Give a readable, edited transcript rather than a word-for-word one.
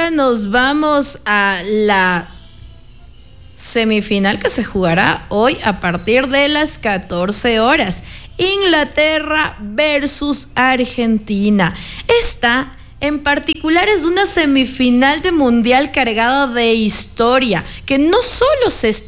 ahora nos vamos a la semifinal que se jugará hoy a partir de las 14 horas. Inglaterra versus Argentina. Esta en particular es una semifinal de mundial cargada de historia, que no solo se está